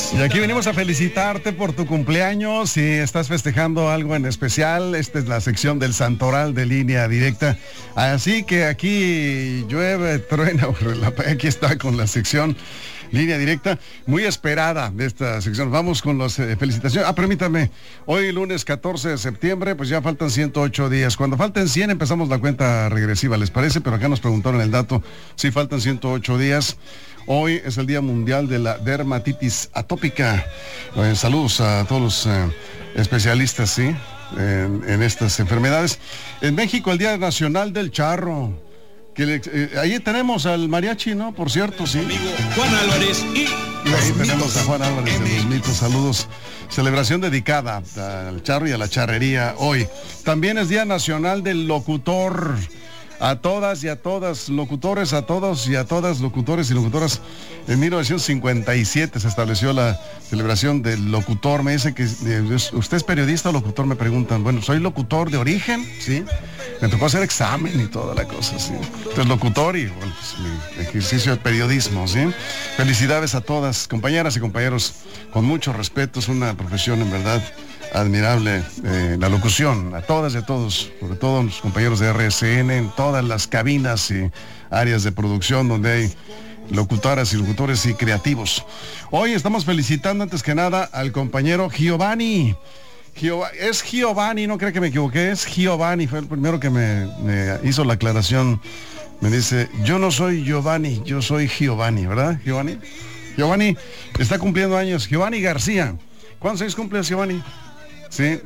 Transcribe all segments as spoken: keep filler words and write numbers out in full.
Y aquí venimos a felicitarte por tu cumpleaños. Si estás festejando algo en especial, esta es la sección del Santoral de Línea Directa. Así que aquí llueve, truena, aquí está con la sección Línea Directa, muy esperada de esta sección. Vamos con las eh, felicitaciones. Ah, permítame, hoy lunes catorce de septiembre, pues ya faltan ciento ocho días. Cuando falten cien empezamos la cuenta regresiva, ¿les parece? Pero acá nos preguntaron el dato, sí faltan ciento ocho días. Hoy es el Día Mundial de la Dermatitis Atópica. Eh, saludos a todos los eh, especialistas, ¿sí? En, en estas enfermedades. En México, el Día Nacional del Charro. Que le, eh, ahí tenemos al mariachi, ¿no? Por cierto, sí. Amigo Juan Álvarez y, y ahí tenemos a Juan Álvarez de los mitos. Saludos. Celebración dedicada al charro y a la charrería hoy. También es Día Nacional del Locutor. A todas y a todas, locutores, a todos y a todas, locutores y locutoras. En mil novecientos cincuenta y siete se estableció la celebración del locutor. Me dice que, eh, ¿usted es periodista o locutor? Me preguntan. Bueno, soy locutor de origen, ¿sí? Me tocó hacer examen y toda la cosa, ¿sí? Entonces, locutor y, bueno, pues, mi ejercicio de periodismo, ¿sí? Felicidades a todas, compañeras y compañeros, con mucho respeto. Es una profesión, en verdad, admirable, eh, la locución, a todas y a todos, sobre todo los compañeros de R S N, en todas las cabinas y áreas de producción donde hay locutoras y locutores y creativos. Hoy estamos felicitando antes que nada al compañero Giovanni. Giova, es Giovanni, no creo que me equivoqué, es Giovanni, fue el primero que me, me hizo la aclaración. Me dice, yo no soy Giovanni, yo soy Giovanni, ¿verdad, Giovanni? Giovanni está cumpliendo años. Giovanni García. ¿Cuántos años cumple Giovanni? Sí,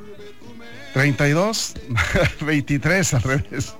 treinta y dos, veintitrés al revés.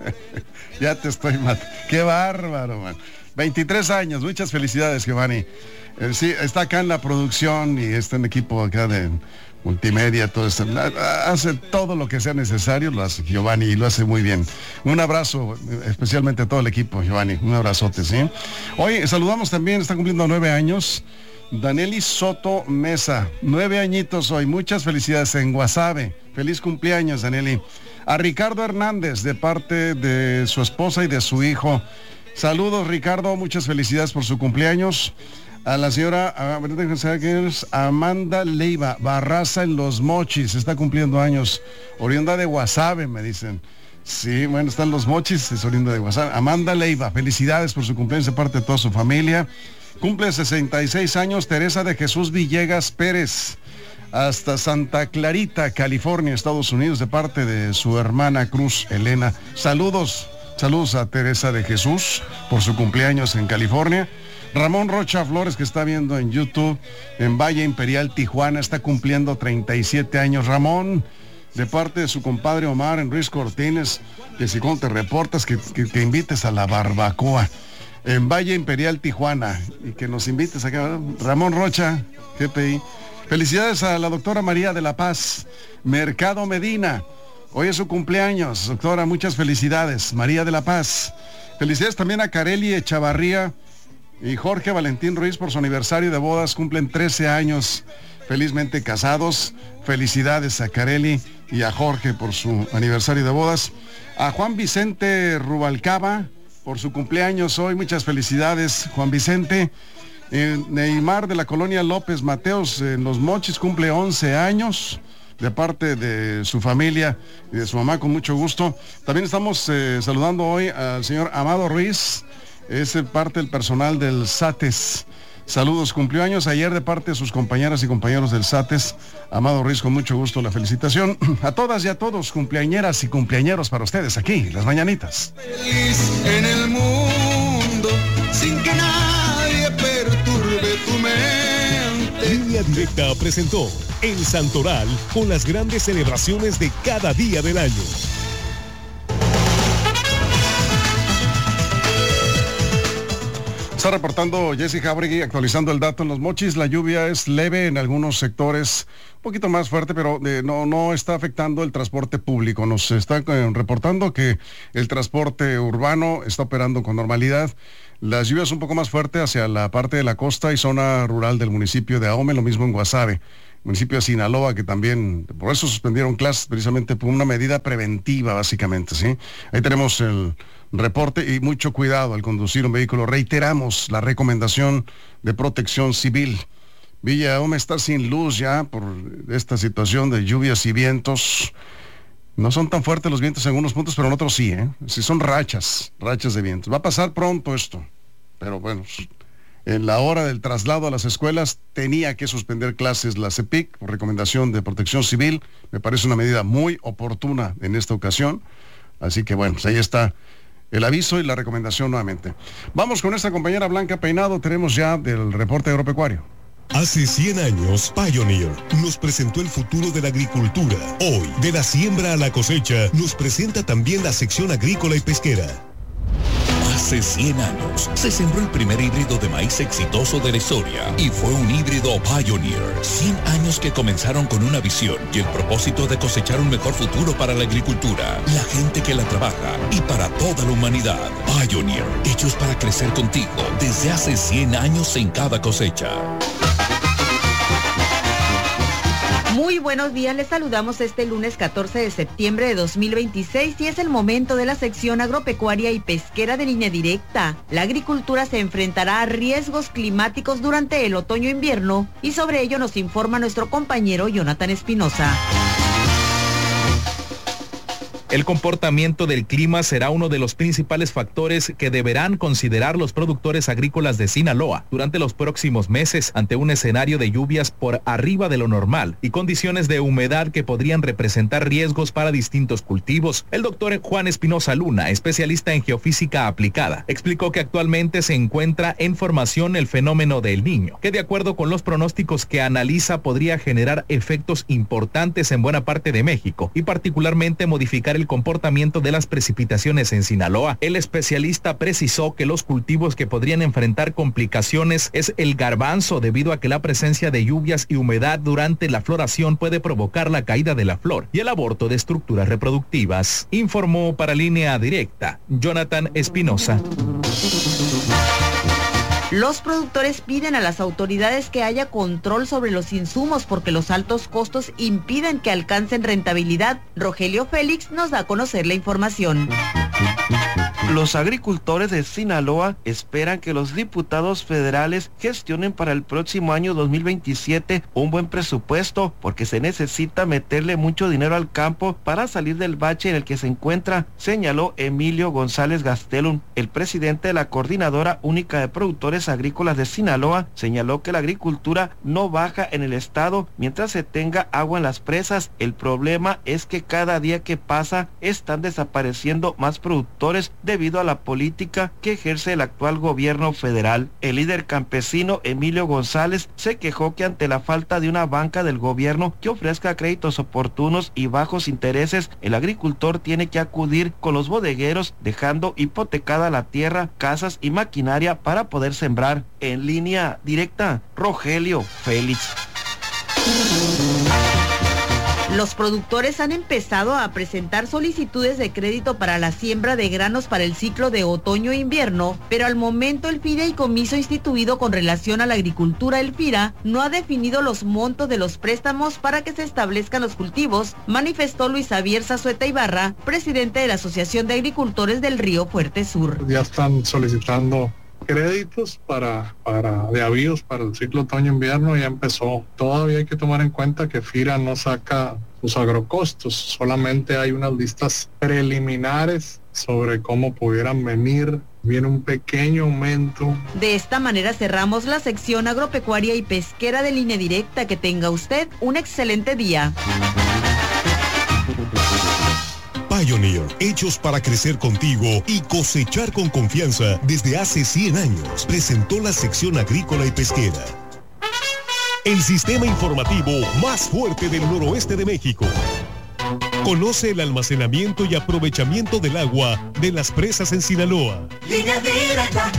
Ya te estoy matando. Qué bárbaro, man. veintitrés años, muchas felicidades, Giovanni. Eh, sí, está acá en la producción y está en equipo acá de multimedia, todo esto. Hace todo lo que sea necesario, lo hace Giovanni y lo hace muy bien. Un abrazo, especialmente a todo el equipo, Giovanni. Un abrazote, ¿sí? Hoy saludamos también, está cumpliendo nueve años. Daneli Soto Mesa, nueve añitos hoy, muchas felicidades en Guasave, feliz cumpleaños, Daneli. A Ricardo Hernández, de parte de su esposa y de su hijo, saludos, Ricardo, muchas felicidades por su cumpleaños. A la señora a ver, quién es, Amanda Leiva Barraza en Los Mochis, está cumpliendo años, oriunda de Guasave, me dicen. Sí, bueno, están Los Mochis, es oriunda de Guasave. Amanda Leiva, felicidades por su cumpleaños de parte de toda su familia. Cumple sesenta y seis años Teresa de Jesús Villegas Pérez, hasta Santa Clarita, California, Estados Unidos, de parte de su hermana Cruz Elena. Saludos, saludos a Teresa de Jesús por su cumpleaños en California. Ramón Rocha Flores, que está viendo en YouTube, en Valle Imperial, Tijuana, está cumpliendo treinta y siete años. Ramón, de parte de su compadre Omar en Ruiz Cortines, que si cuando te reportas, que, que, que invites a la barbacoa en Valle Imperial, Tijuana, y que nos invites acá, ¿verdad? Ramón Rocha, G P I. Felicidades a la doctora María de la Paz Mercado Medina. Hoy es su cumpleaños, doctora, muchas felicidades, María de la Paz. Felicidades también a Carely Echavarría y Jorge Valentín Ruiz por su aniversario de bodas, cumplen trece años, felizmente casados. Felicidades a Carely y a Jorge por su aniversario de bodas. A Juan Vicente Rubalcaba, por su cumpleaños hoy, muchas felicidades, Juan Vicente. Eh, Neymar de la colonia López Mateos en Los Mochis cumple once años, de parte de su familia y de su mamá, con mucho gusto. También estamos eh, saludando hoy al señor Amado Ruiz, es parte del personal del SATES. Saludos, cumplió años ayer de parte de sus compañeras y compañeros del SATES. Amado Ruiz, con mucho gusto la felicitación. A todas y a todos, cumpleañeras y cumpleañeros para ustedes aquí, las mañanitas. Feliz en el mundo, sin que nadie perturbe tu mente. Línea Directa presentó El Santoral con las grandes celebraciones de cada día del año. Está reportando Jessy Jauregui, actualizando el dato en Los Mochis. La lluvia es leve en algunos sectores, un poquito más fuerte, pero eh, no, no está afectando el transporte público. Nos está eh, reportando que el transporte urbano está operando con normalidad. Las lluvias un poco más fuertes hacia la parte de la costa y zona rural del municipio de Ahome, lo mismo en Guasave, municipio de Sinaloa, que también, por eso suspendieron clases, precisamente por una medida preventiva, básicamente, ¿sí? Ahí tenemos el reporte y mucho cuidado al conducir un vehículo. Reiteramos la recomendación de Protección Civil. Villa Ahome está sin luz ya por esta situación de lluvias y vientos. No son tan fuertes los vientos en algunos puntos, pero en otros sí, ¿eh? Sí son rachas, rachas de vientos. Va a pasar pronto esto, pero bueno, en la hora del traslado a las escuelas tenía que suspender clases la C E P I C por recomendación de Protección Civil. Me parece una medida muy oportuna en esta ocasión. Así que bueno, pues ahí está el aviso y la recomendación nuevamente. Vamos con nuestra compañera Blanca Peinado, tenemos ya del reporte agropecuario. Hace cien años, Pioneer nos presentó el futuro de la agricultura. Hoy, de la siembra a la cosecha, nos presenta también la sección agrícola y pesquera. Hace cien años, se sembró el primer híbrido de maíz exitoso de la historia y fue un híbrido Pioneer. cien años que comenzaron con una visión y el propósito de cosechar un mejor futuro para la agricultura, la gente que la trabaja y para toda la humanidad. Pioneer, hechos para crecer contigo desde hace cien años en cada cosecha. Muy buenos días, les saludamos este lunes catorce de septiembre de dos mil veintiséis y es el momento de la sección agropecuaria y pesquera de Línea Directa. La agricultura se enfrentará a riesgos climáticos durante el otoño-invierno y sobre ello nos informa nuestro compañero Jonathan Espinosa. El comportamiento del clima será uno de los principales factores que deberán considerar los productores agrícolas de Sinaloa durante los próximos meses ante un escenario de lluvias por arriba de lo normal y condiciones de humedad que podrían representar riesgos para distintos cultivos. El doctor Juan Espinosa Luna, especialista en geofísica aplicada, explicó que actualmente se encuentra en formación el fenómeno del Niño, que de acuerdo con los pronósticos que analiza podría generar efectos importantes en buena parte de México y particularmente modificar el el comportamiento de las precipitaciones en Sinaloa. El especialista precisó que los cultivos que podrían enfrentar complicaciones es el garbanzo, debido a que la presencia de lluvias y humedad durante la floración puede provocar la caída de la flor y el aborto de estructuras reproductivas. Informó para Línea Directa Jonathan Espinosa. Los productores piden a las autoridades que haya control sobre los insumos porque los altos costos impiden que alcancen rentabilidad. Rogelio Félix nos da a conocer la información. Los agricultores de Sinaloa esperan que los diputados federales gestionen para el próximo año dos mil veintisiete un buen presupuesto, porque se necesita meterle mucho dinero al campo para salir del bache en el que se encuentra, señaló Emilio González Gastelum. El presidente de la Coordinadora Única de Productores Agrícolas de Sinaloa señaló que la agricultura no baja en el estado mientras se tenga agua en las presas. El problema es que cada día que pasa están desapareciendo más productores debido a la política que ejerce el actual gobierno federal. El líder campesino Emilio González se quejó que ante la falta de una banca del gobierno que ofrezca créditos oportunos y bajos intereses, el agricultor tiene que acudir con los bodegueros, dejando hipotecada la tierra, casas y maquinaria para poder sembrar. En Línea Directa, Rogelio Félix. Los productores han empezado a presentar solicitudes de crédito para la siembra de granos para el ciclo de otoño e invierno, pero al momento el fideicomiso instituido con relación a la agricultura, el FIRA, no ha definido los montos de los préstamos para que se establezcan los cultivos, manifestó Luis Javier Zazueta Ibarra, presidente de la Asociación de Agricultores del Río Fuerte Sur. Ya están solicitando créditos para, para de avíos para el ciclo otoño-invierno, ya empezó. Todavía hay que tomar en cuenta que FIRA no saca sus agrocostos, solamente hay unas listas preliminares sobre cómo pudieran venir. Viene un pequeño aumento. De esta manera cerramos la sección agropecuaria y pesquera de Línea Directa. Que tenga usted un excelente día. Pioneer, hechos para crecer contigo y cosechar con confianza desde hace cien años, presentó la sección agrícola y pesquera. El sistema informativo más fuerte del noroeste de México. Conoce el almacenamiento y aprovechamiento del agua de las presas en Sinaloa. Línea Directa.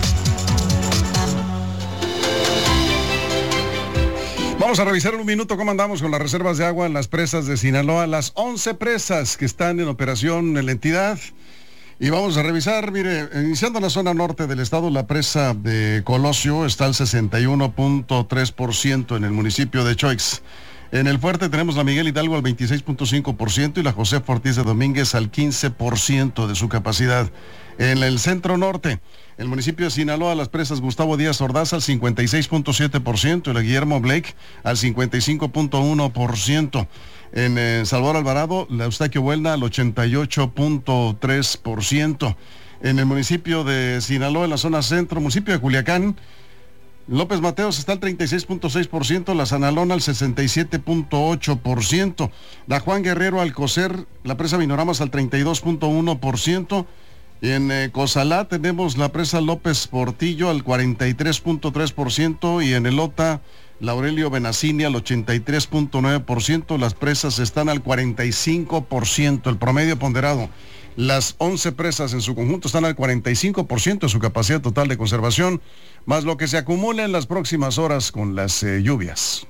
Vamos a revisar en un minuto cómo andamos con las reservas de agua en las presas de Sinaloa, las once presas que están en operación en la entidad. Y vamos a revisar, mire, iniciando en la zona norte del estado, la presa de Colosio está al sesenta y uno punto tres por ciento en el municipio de Choix. En el Fuerte tenemos la Miguel Hidalgo al veintiséis punto cinco por ciento y la José Ortiz de Domínguez al quince por ciento de su capacidad. En el Centro Norte, el municipio de Sinaloa, Las Presas, Gustavo Díaz Ordaz al cincuenta y seis punto siete por ciento y la Guillermo Blake al cincuenta y cinco punto uno por ciento. En eh, Salvador Alvarado, la Eustaquio Buelna al ochenta y ocho punto tres por ciento. En el municipio de Sinaloa, en la zona centro, municipio de Culiacán, López Mateos está al treinta y seis punto seis por ciento, la Sanalona al sesenta y siete punto ocho por ciento, la Juan Guerrero Alcocer, la presa Minoramas al treinta y dos punto uno por ciento, y en eh, Cozalá tenemos la presa López Portillo al cuarenta y tres punto tres por ciento y en Elota la Aurelio Benacini al ochenta y tres punto nueve por ciento, las presas están al cuarenta y cinco por ciento, el promedio ponderado. Las once presas en su conjunto están al cuarenta y cinco por ciento de su capacidad total de conservación, más lo que se acumula en las próximas horas con las eh, lluvias.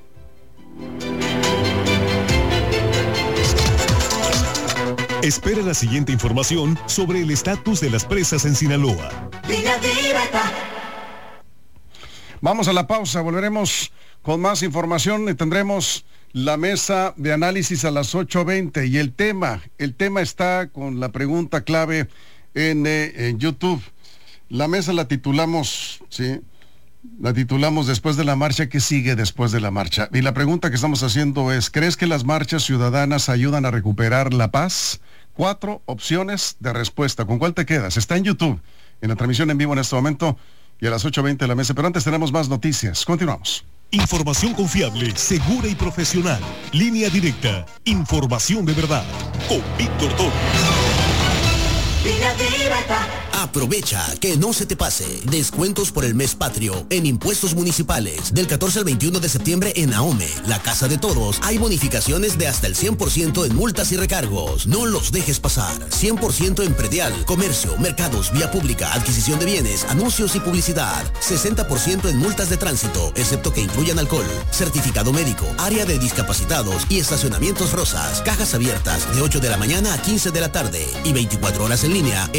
Espera la siguiente información sobre el estatus de las presas en Sinaloa. Vamos a la pausa, volveremos con más información y tendremos la mesa de análisis a las ocho veinte y el tema, el tema está con la pregunta clave en, eh, en YouTube. La mesa la titulamos, ¿sí? La titulamos después de la marcha, ¿qué sigue después de la marcha? Y la pregunta que estamos haciendo es, ¿crees que las marchas ciudadanas ayudan a recuperar la paz? Cuatro opciones de respuesta. ¿Con cuál te quedas? Está en YouTube, en la transmisión en vivo en este momento y a las ocho veinte de la mesa. Pero antes tenemos más noticias. Continuamos. Información confiable, segura y profesional. Línea directa. Información de verdad. Con Víctor Torres. Línea directa. Aprovecha que no se te pase. Descuentos por el mes patrio en impuestos municipales. Del catorce al veintiuno de septiembre en AOME, la Casa de Todos, hay bonificaciones de hasta el cien por ciento en multas y recargos. No los dejes pasar. cien por ciento en predial, comercio, mercados, vía pública, adquisición de bienes, anuncios y publicidad. sesenta por ciento en multas de tránsito, excepto que incluyan alcohol. Certificado médico, área de discapacitados y estacionamientos rosas. Cajas abiertas de ocho de la mañana a quince de la tarde y veinticuatro horas en línea.